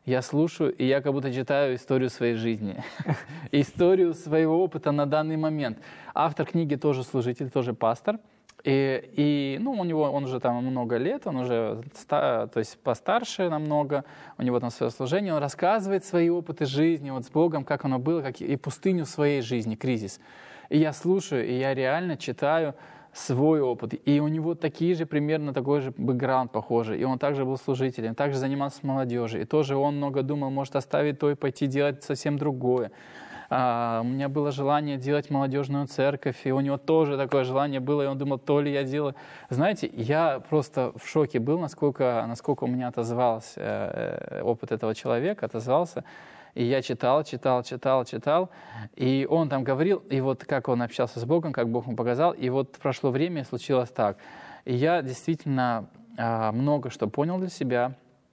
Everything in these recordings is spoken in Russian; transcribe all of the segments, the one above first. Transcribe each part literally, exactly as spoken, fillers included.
Я слушаю, и я как будто читаю историю своей жизни, историю своего опыта на данный момент. Автор книги тоже служитель, тоже пастор. И, и ну, у него, он уже там много лет, он уже то есть постарше намного, у него там свое служение, он рассказывает свои опыты жизни вот с Богом, как оно было, как и пустыню своей жизни, кризис. И я слушаю, и я реально читаю свой опыт. И у него такие же, примерно такой же бэкграунд похожий. И он также был служителем, также занимался с молодежью. И тоже он много думал, может оставить то и пойти делать совсем другое. А, у меня было желание делать молодежную церковь, и у него тоже такое желание было, и он думал, то ли я делаю. Знаете, я просто в шоке был, насколько, насколько у меня отозвался э, опыт этого человека, отозвался. И я читал, читал, читал, читал, и он там говорил, и вот как он общался с Богом, как Бог ему показал, и вот прошло время, и случилось так. И я действительно э, много что понял для себя,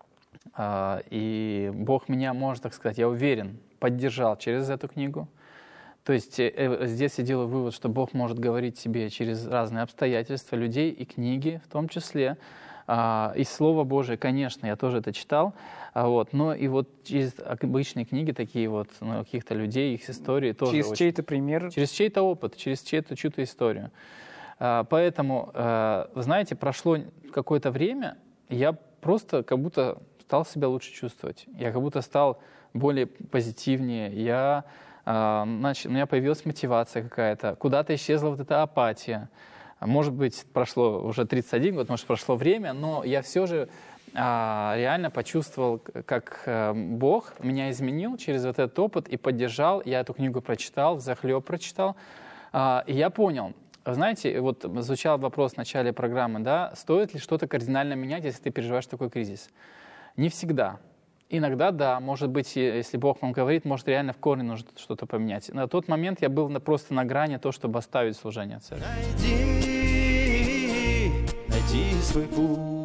э, и Бог меня, можно так сказать, я уверен, поддержал через эту книгу. То есть э, здесь я делаю вывод, что Бог может говорить тебе через разные обстоятельства, людей и книги в том числе. А, и Слово Божие, конечно, я тоже это читал, а, вот, но и вот через обычные книги, такие вот, ну, каких-то людей, их истории тоже. Через очень... чей-то пример? Через чей-то опыт, через чью-то, чью-то историю. А, поэтому, а, вы знаете, прошло какое-то время, я просто как будто стал себя лучше чувствовать. Я как будто стал более позитивнее. Я, а, значит, у меня появилась мотивация какая-то. Куда-то исчезла вот эта апатия. Может быть, прошло уже тридцать один год, может, прошло время, но я все же а, реально почувствовал, как а, Бог меня изменил через вот этот опыт и поддержал. Я эту книгу прочитал, взахлеб прочитал, а, и я понял. Знаете, вот звучал вопрос в начале программы, да, стоит ли что-то кардинально менять, если ты переживаешь такой кризис? Не всегда. Иногда, да, может быть, если Бог вам говорит, может, реально в корне нужно что-то поменять. На тот момент я был просто на грани того, чтобы оставить служение церкви. Найди, найди свой путь.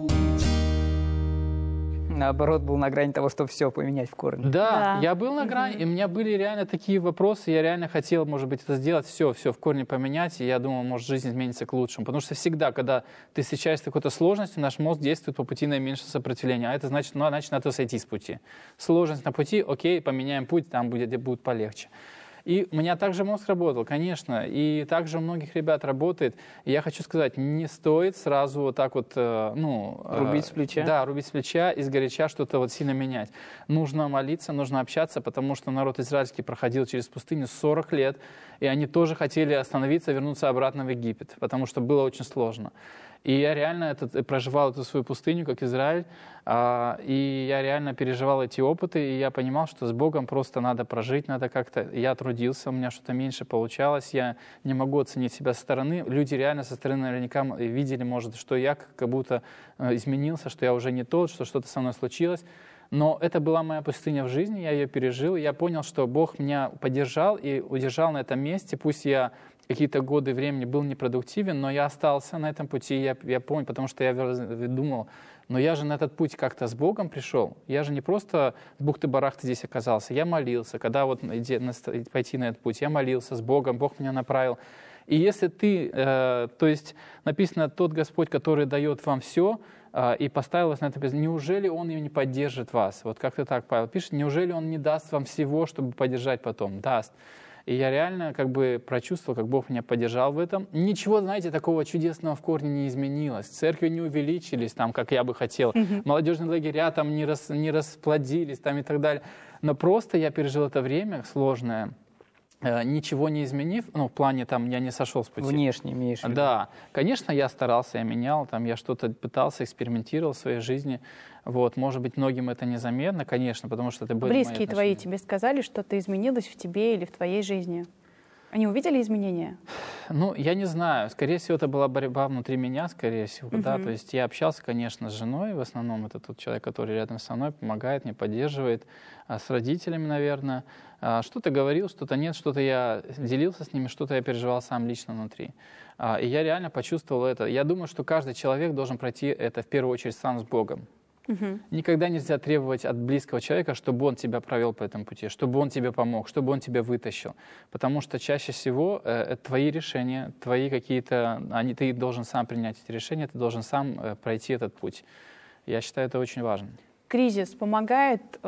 Наоборот, был на грани того, чтобы все поменять в корне. Да, Да. я был на грани, и у меня были реально такие вопросы, я реально хотел, может быть, это сделать, все, все в корне поменять, и я думал, может, жизнь изменится к лучшему. Потому что всегда, когда ты встречаешься с какой-то сложностью, наш мозг действует по пути наименьшего сопротивления, а это значит, ну, значит, надо сойти с пути. Сложность на пути, окей, поменяем путь, там будет, будет полегче. И у меня также мозг работал, конечно, и также у многих ребят работает. И я хочу сказать, не стоит сразу вот так вот, э, ну... э, Рубить с плеча? Да, рубить с плеча и сгоряча что-то вот сильно менять. Нужно молиться, нужно общаться, потому что народ израильский проходил через пустыню сорок лет, и они тоже хотели остановиться, вернуться обратно в Египет, потому что было очень сложно. И я реально этот, проживал эту свою пустыню, как Израиль, а, и я реально переживал эти опыты, и я понимал, что с Богом просто надо прожить, надо как-то... Я трудился, у меня что-то меньше получалось, я не могу оценить себя со стороны. Люди реально со стороны наверняка видели, может, что я как будто изменился, что я уже не тот, что что-то со мной случилось. Но это была моя пустыня в жизни, я ее пережил, и я понял, что Бог меня поддержал и удержал на этом месте, пусть я какие-то годы времени был непродуктивен, но я остался на этом пути, я, я понял, потому что я думал, но я же на этот путь как-то с Богом пришел, я же не просто с бухты-барахты здесь оказался, я молился, когда вот пойти на этот путь, я молился с Богом, Бог меня направил. И если ты, э, то есть написано, тот Господь, который дает вам все, э, и поставил вас на это, неужели Он не поддержит вас? Вот как-то так Павел пишет, неужели Он не даст вам всего, чтобы поддержать потом? Даст. И я реально как бы прочувствовал, как Бог меня поддержал в этом. Ничего, знаете, такого чудесного в корне не изменилось. Церкви не увеличились, там, как я бы хотел. Mm-hmm. Молодежные лагеря там не, рас, не расплодились там, и так далее. Но просто я пережил это время сложное, э, ничего не изменив. Ну, в плане, там, я не сошел с пути. Внешне имеешь в виду? Да. Конечно, я старался, я менял, там, я что-то пытался, экспериментировал в своей жизни. Вот, может быть, многим это незаметно, конечно, потому что это были мои Близкие твои тебе сказали, что-то изменилось в тебе или в твоей жизни? Они увидели изменения? Ну, я не знаю. Скорее всего, это была борьба внутри меня, скорее всего, uh-huh. да. То есть я общался, конечно, с женой, в основном это тот человек, который рядом со мной, помогает мне, поддерживает, а с родителями, наверное. А что-то говорил, что-то нет, что-то я делился с ними, что-то я переживал сам лично внутри. А, и я реально почувствовал это. Я думаю, что каждый человек должен пройти это в первую очередь сам с Богом. Угу. Никогда нельзя требовать от близкого человека, чтобы он тебя провел по этому пути, чтобы он тебе помог, чтобы он тебя вытащил. Потому что чаще всего э, это твои решения, твои какие-то... Они, ты должен сам принять эти решения, ты должен сам э, пройти этот путь. Я считаю, это очень важно. Кризис помогает